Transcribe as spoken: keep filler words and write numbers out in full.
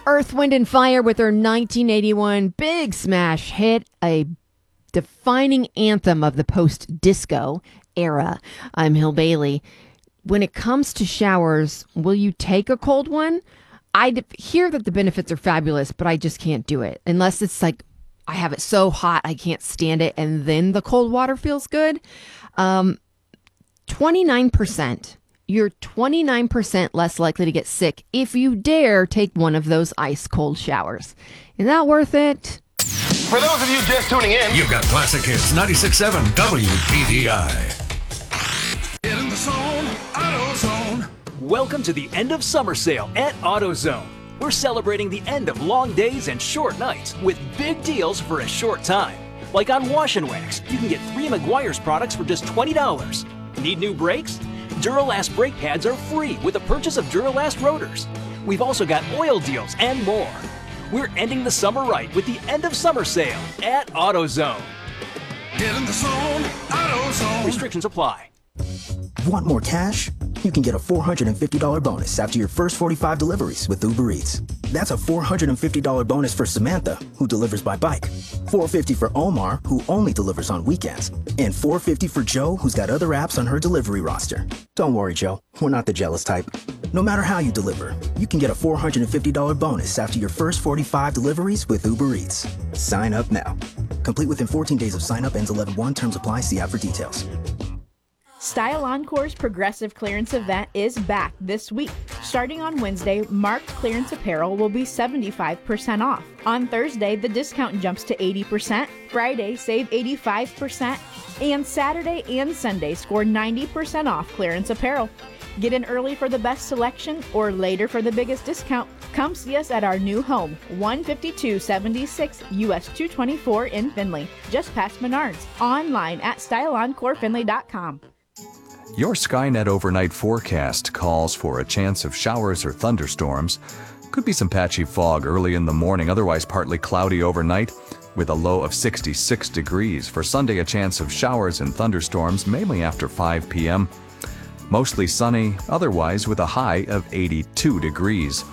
Earth, Wind and Fire with their nineteen eighty-one big smash hit, a defining anthem of the post-disco era. I'm Hill Bailey. When it comes to showers, will you take a cold one? I hear that the benefits are fabulous, but I just can't do it. Unless it's like I have it so hot I can't stand it, and then the cold water feels good. Um, twenty-nine percent. You're twenty-nine percent less likely to get sick if you dare take one of those ice cold showers. Is that worth it? For those of you just tuning in, you've got Classic Hits ninety-six point seven W P D I. In the zone, AutoZone. Welcome to the end of summer sale at AutoZone. We're celebrating the end of long days and short nights with big deals for a short time. Like on Wash and Wax, you can get three Meguiar's products for just twenty dollars. Need new brakes? Duralast brake pads are free with the purchase of Duralast rotors. We've also got oil deals and more. We're ending the summer right with the end of summer sale at AutoZone. Get in the zone, AutoZone. Restrictions apply. Want more cash? You can get a four hundred fifty dollars bonus after your first forty-five deliveries with Uber Eats. That's a four hundred fifty dollars bonus for Samantha, who delivers by bike, four hundred fifty dollars for Omar, who only delivers on weekends, and four hundred fifty dollars for Joe, who's got other apps on her delivery roster. Don't worry, Joe. We're not the jealous type. No matter how you deliver, you can get a four hundred fifty dollars bonus after your first forty-five deliveries with Uber Eats. Sign up now. Complete within fourteen days of sign up, ends eleven one. Terms apply. See app for details. Style Encore's progressive clearance event is back this week. Starting on Wednesday, marked clearance apparel will be seventy-five percent off. On Thursday, the discount jumps to eighty percent. Friday, save eighty-five percent. And Saturday and Sunday, score ninety percent off clearance apparel. Get in early for the best selection or later for the biggest discount. Come see us at our new home, one fifty-two seventy-six U S two twenty-four in Findlay, just past Menards. Online at style encore finlay dot com. Your Skynet overnight forecast calls for a chance of showers or thunderstorms. Could be some patchy fog early in the morning, otherwise partly cloudy overnight, with a low of sixty-six degrees. For Sunday, a chance of showers and thunderstorms, mainly after five p.m. Mostly sunny, otherwise with a high of eighty-two degrees.